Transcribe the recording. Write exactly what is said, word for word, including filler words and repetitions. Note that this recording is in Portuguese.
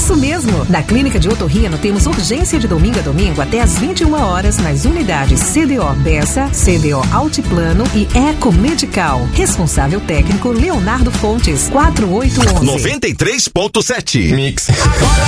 Isso mesmo! Na Clínica de Otorrino temos urgência de domingo a domingo até às vinte e uma horas nas unidades C D O Bessa, C D O Altiplano e Eco Medical. Responsável técnico Leonardo Fontes, quatro oito um um. noventa e três ponto sete. Mix. Agora